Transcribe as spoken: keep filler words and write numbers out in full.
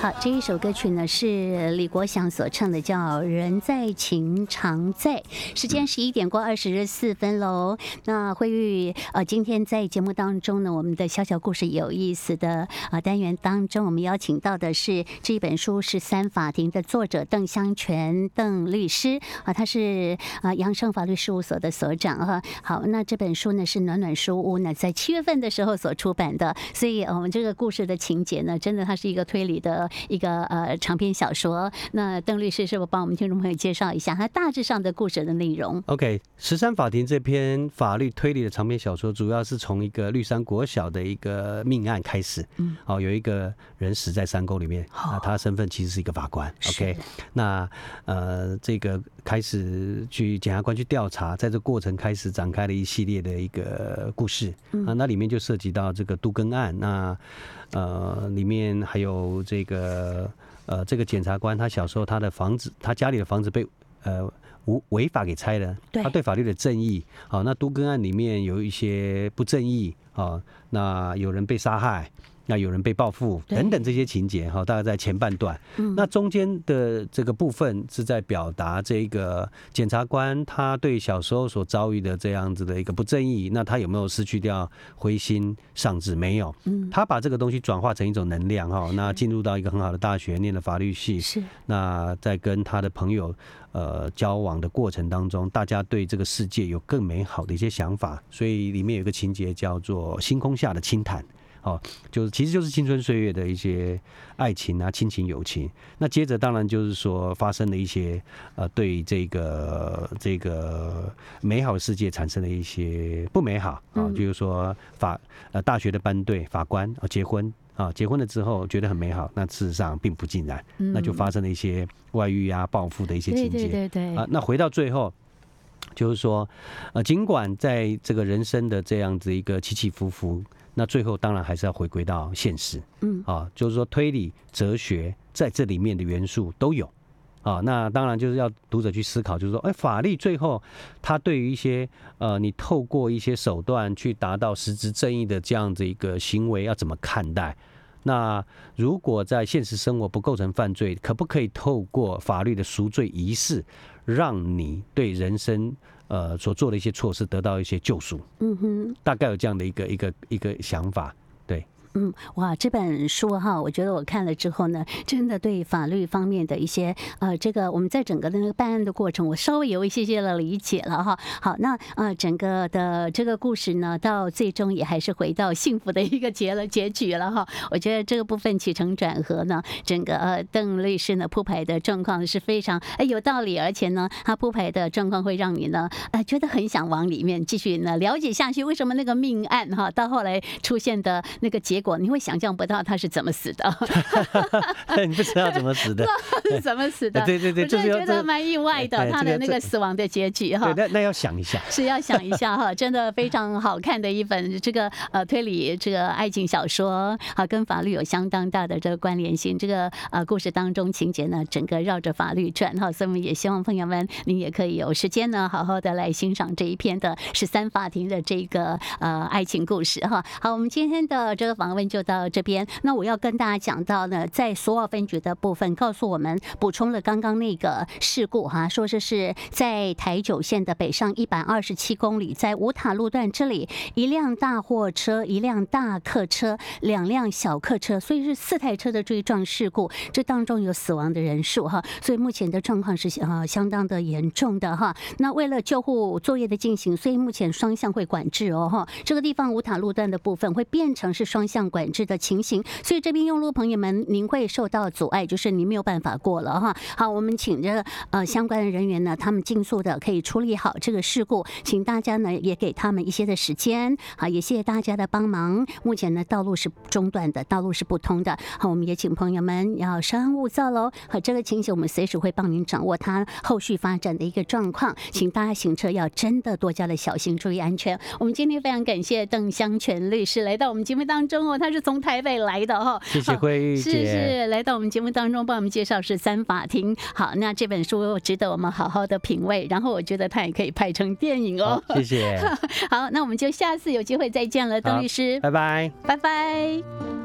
好，这一首歌曲呢是李国祥所唱的，叫《人在情常在》。时间十一点过二十四分喽。那慧玉呃，今天在节目当中呢，我们的小小故事有意思的呃单元当中，我们邀请到的是这一本书《十三法庭》的作者邓湘全邓律师啊，他是呃扬生法律事务所的所长哈。好，那这本书呢是暖暖书屋呢在七月份的时候所出版的，所以我们这个故事的情节呢，真的它是一个推理的一个呃长篇小说。那邓律师是不是帮我们听众朋友介绍一下它大致上的故事的内容 ？OK， 十三法庭这篇法律推理的长篇小说，主要是从一个绿山国小的一个命案开始。嗯，哦，有一个人死在山沟里面，那、哦、他的身份其实是一个法官。OK， 那呃，这个开始去检察官去调查，在这个过程开始展开了一系列的一个故事。嗯、啊，那里面就涉及到这个都更案，那呃，里面还有这个呃，这个检察官他小时候他的房子，他家里的房子被呃。无违法给拆了，他对法律的正义，好，那都更案里面有一些不正义，啊，那有人被杀害，那有人被报复等等这些情节，哈，大概在前半段。嗯、那中间的这个部分是在表达这个检察官他对小时候所遭遇的这样子的一个不正义，那他有没有失去掉灰心丧志？没有，嗯，他把这个东西转化成一种能量，哈，那进入到一个很好的大学，念了法律系，是，那在跟他的朋友。呃，交往的过程当中，大家对这个世界有更美好的一些想法，所以里面有一个情节叫做星空下的轻谈，哦，就是其实就是青春岁月的一些爱情啊、亲情、友情。那接着当然就是说发生了一些呃，对这个这个美好的世界产生了一些不美好啊，嗯、就是说法呃大学的班队法官啊结婚。啊，结婚了之后觉得很美好，那事实上并不尽然，嗯、那就发生了一些外遇啊、报复的一些情节。对对对对。啊，那回到最后，就是说，呃，尽管在这个人生的这样子一个起起伏伏，那最后当然还是要回归到现实。嗯。啊，就是说推理、哲学在这里面的元素都有。啊，那当然就是要读者去思考，就是说，哎，法律最后它对于一些呃，你透过一些手段去达到实质正义的这样子一个行为，要怎么看待？那如果在现实生活不构成犯罪，可不可以透过法律的赎罪仪式，让你对人生呃所做的一些错事得到一些救赎？嗯哼，大概有这样的一个一个一个想法，对。 嗯，哇，这本书哈，我觉得我看了之后呢，真的对法律方面的一些呃，这个我们在整个的那个办案的过程，我稍微有一些些的理解了哈。好，那呃，整个的这个故事呢，到最终也还是回到幸福的一个结了结局了哈。我觉得这个部分起承转合呢，整个呃邓律师呢铺排的状况是非常哎有道理，而且呢，他铺排的状况会让你呢呃觉得很想往里面继续呢了解下去，为什么那个命案哈到后来出现的那个结果。你会想象不到他是怎么死的， 你不知道怎么死的， 是怎么死的？ 对对对， 我真的觉得蛮意外的，他的那个死亡的结局哈。 对，那那要想一下， 是要想一下哈，真的非常好看的一本这个呃推理这个爱情小说，好跟法律有相当大的这个关联性。这个呃故事当中情节呢，整个绕着法律转哈，所以我们也希望朋友们您也可以有时间呢，好好的来欣赏这一篇的十三法庭的这个呃爱情故事哈。好，我们今天的这个访问就到这边。那我要跟大家讲到呢，在索瓦分局的部分，告诉我们补充了刚刚那个事故哈，说这是在台九线的北上一百二十七公里，在五塔路段这里，一辆大货车、一辆大客车、两辆小客车，所以是四台车的追撞事故。这当中有死亡的人数哈，所以目前的状况是呃相当的严重的哈。那为了救护作业的进行，所以目前双向会管制哦哈。这个地方五塔路段的部分会变成是双向管制的情形，所以这边用路朋友们，您会受到阻碍，就是您没有办法过了哈。好，我们请着呃相关的人员呢，他们尽速的可以处理好这个事故，请大家呢也给他们一些的时间，好，也谢谢大家的帮忙。目前呢，道路是中断的，道路是不通的，好，我们也请朋友们要稍安勿躁喽。好，这个情形我们随时会帮您掌握它后续发展的一个状况，请大家行车要真的多加的小心，注意安全。我们今天非常感谢邓湘全律师来到我们节目当中哦，他是从台北来的哈， 谢谢慧玉姐， 是是来到我们节目当中帮我们介绍十三法庭。好，那这本书值得我们好好的品味，然后我觉得它也可以拍成电影哦。 谢谢。 好，那我们就下次有机会再见了，邓律师， 拜拜， 拜拜。